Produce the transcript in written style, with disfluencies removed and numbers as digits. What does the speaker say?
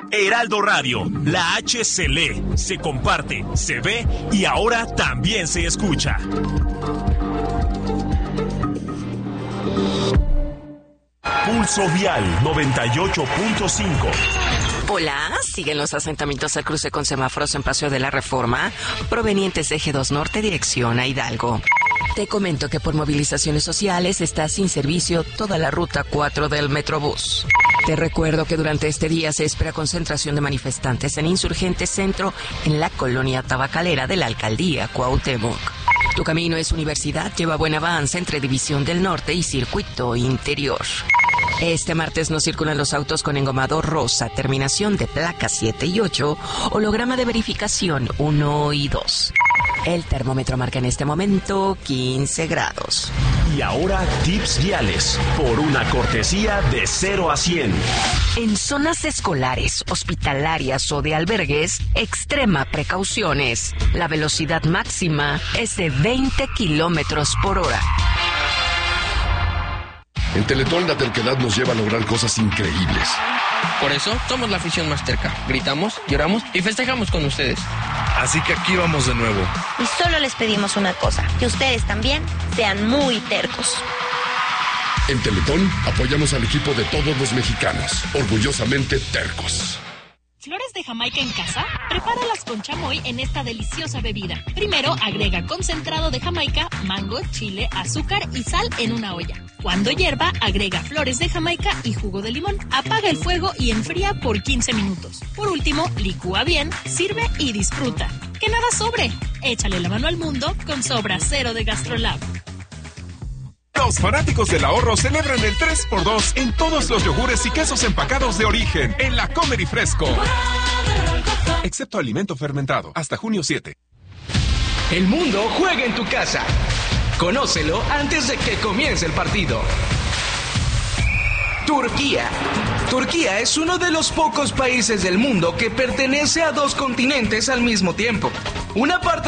Heraldo Radio, la H se lee, se comparte, se ve y ahora también se escucha. Pulso Vial 98.5. Hola, siguen los asentamientos al cruce con semáforos en Paseo de la Reforma, provenientes de Eje 2 Norte, dirección a Hidalgo. Te comento que por movilizaciones sociales está sin servicio toda la ruta 4 del Metrobús. Te recuerdo que durante este día se espera concentración de manifestantes en Insurgentes Centro, en la colonia tabacalera de la Alcaldía Cuauhtémoc. Tu camino es Universidad, lleva buen avance entre División del Norte y Circuito Interior. Este martes no circulan los autos con engomado rosa, terminación de placas 7 y 8, holograma de verificación 1 y 2. El termómetro marca en este momento 15 grados. Y ahora tips viales, por una cortesía de 0 a 100. En zonas escolares, hospitalarias o de albergues, extrema precauciones. La velocidad máxima es de 20 kilómetros por hora. En Teletón la terquedad nos lleva a lograr cosas increíbles. Por eso somos la afición más terca. Gritamos, lloramos y festejamos con ustedes. Así que aquí vamos de nuevo. Y solo les pedimos una cosa, que ustedes también sean muy tercos. En Teletón apoyamos al equipo de todos los mexicanos, orgullosamente tercos. ¿Flores de Jamaica en casa? Prepáralas con chamoy en esta deliciosa bebida. Primero agrega concentrado de Jamaica, mango, chile, azúcar y sal en una olla. Cuando hierva, agrega flores de Jamaica y jugo de limón. Apaga el fuego y enfría por 15 minutos. Por último, licúa bien, sirve y disfruta. ¡Que nada sobre! Échale la mano al mundo con Sobra Cero de Gastrolab. Los fanáticos del ahorro celebran el 3x2 en todos los yogures y quesos empacados de origen en la Comer y Fresco. Excepto alimento fermentado, hasta junio 7. El mundo juega en tu casa. Conócelo antes de que comience el partido. Turquía. Turquía es uno de los pocos países del mundo que pertenece a 2 continentes al mismo tiempo. Una parte